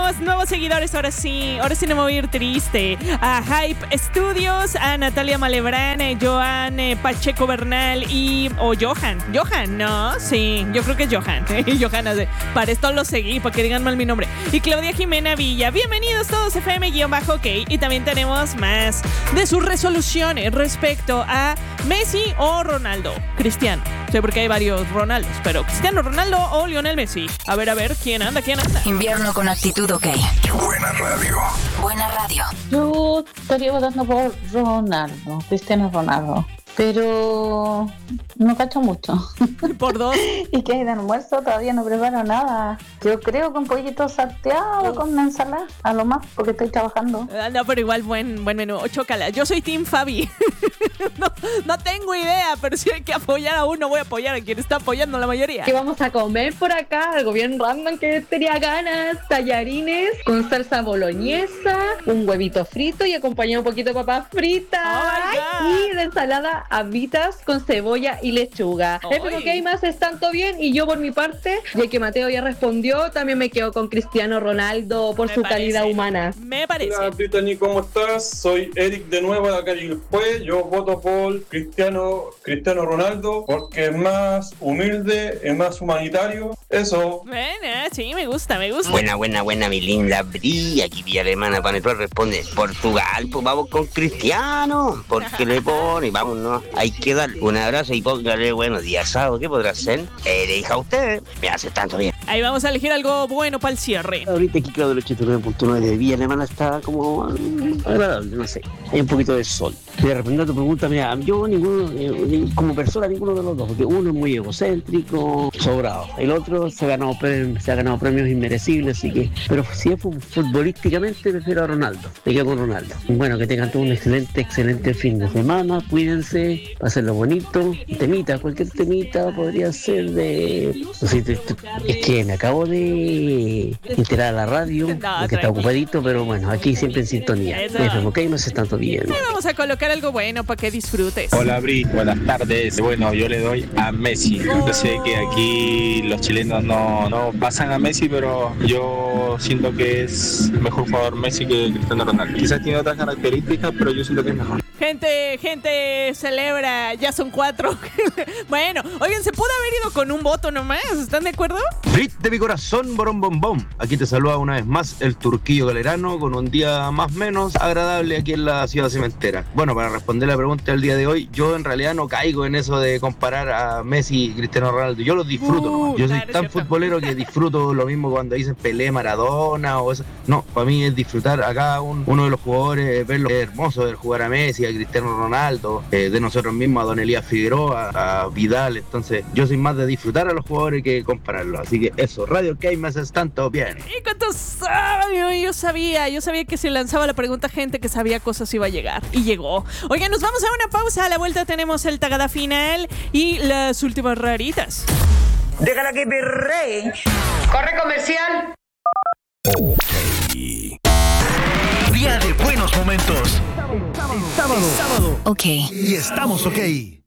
tenemos nuevos seguidores, ahora sí no me voy a ir triste. A Hype Studios, a Natalia Malebrán, Joan Pacheco Bernal o Johan, no, sí, yo creo que es Johan. Para esto lo seguí, para que digan mal mi nombre. Y Claudia Jimena Villa, bienvenidos todos FM-OK. Y también tenemos más de sus resoluciones respecto a Messi o Ronaldo. Cristiano, sé porque hay varios Ronaldos, pero Cristiano Ronaldo o Lionel Messi. A ver, ¿quién anda? Invierno con actitud OK. Buena radio. Yo estaría votando por Cristiano Ronaldo. Pero no cacho mucho. Por dos. ¿Y qué hay de almuerzo? Todavía no preparo nada. Yo creo que un pollito salteado con una ensalada, a lo más, porque estoy trabajando. No, pero igual buen menú. Chócala. Yo soy Team Fabi. No tengo idea, pero si hay que apoyar a uno, voy a apoyar a quien está apoyando la mayoría. ¿Qué vamos a comer por acá? Algo bien random que tenía ganas. Tallarines con salsa boloñesa, un huevito frito y acompañado un poquito de papas fritas. Y de ensalada habitas con cebolla y lechuga. Espero que hay más, están todo bien. Y yo por mi parte, ya que Mateo ya respondió, también me quedo con Cristiano Ronaldo por su calidad humana. Me parece. Hola Brittany, ¿cómo estás? Soy Eric de nuevo de acá en Ilpue. Yo voto por Cristiano Ronaldo porque es más humilde, es más humanitario. Eso. Bueno, sí, me gusta. Buena, mi linda Bri. Aquí Villa Alemana Panetón responde: Portugal, pues vamos con Cristiano. Porque le pone, vámonos. Hay que darle un abrazo y póngale buenos días, ¿sabes? ¿Qué podrá hacer? Elija usted. Me hace tanto bien. Ahí vamos a elegir algo bueno para el cierre. Ahorita aquí Claudio 89.9 de Villa Alemana está como agradable, no sé. Hay un poquito de sol. De respondiendo a tu pregunta, mira, yo como persona ninguno de los dos, porque uno es muy egocéntrico, sobrado. El otro se ha ganado premios inmerecibles, así que, pero si es futbolísticamente prefiero a Ronaldo. Me quedo con Ronaldo. Bueno, que tengan todo un excelente fin de semana. Cuídense, pásenlo bonito. Cualquier temita podría ser de... No sé, es que me acabo de enterar a la radio, porque está ocupadito, pero bueno, aquí siempre en sintonía. Ok, no se tanto bien. Ahí vamos a colocar algo bueno para que disfrutes. Hola Bri, buenas tardes. Bueno, yo le doy a Messi. Yo sé que aquí los chilenos no pasan a Messi, pero yo siento que es mejor jugador Messi que Cristiano Ronaldo. Quizás tiene otras características, pero yo siento que es mejor. Gente celebra, ya son 4. Bueno, oigan, se pudo haber ido con un voto nomás, ¿están de acuerdo? Brit de mi corazón, borón bombón. Aquí te saluda una vez más el Turquillo Galerano con un día más o menos agradable aquí en la ciudad cementera. Bueno, para responder la pregunta del día de hoy, yo en realidad no caigo en eso de comparar a Messi y Cristiano Ronaldo. Yo los disfruto nomás. Yo soy tan futbolero que disfruto lo mismo cuando dicen Pelé, Maradona o eso. No, para mí es disfrutar a cada uno de los jugadores, verlo. Es hermoso ver jugar a Messi, a Cristiano Ronaldo, de nosotros mismos a Don Elías Figueroa, a Vidal. Entonces yo soy más de disfrutar a los jugadores que compararlos. Así que eso, Radio K me haces tanto bien. ¿Y cuánto sabe? Yo sabía que si lanzaba la pregunta gente que sabía cosas iba a llegar. Y llegó. Oigan, nos vamos a una pausa. A la vuelta tenemos el tagada final y las últimas raritas. Déjala que perree. Corre comercial. OK. Día de buenos momentos. Sábado. OK. Y estamos OK.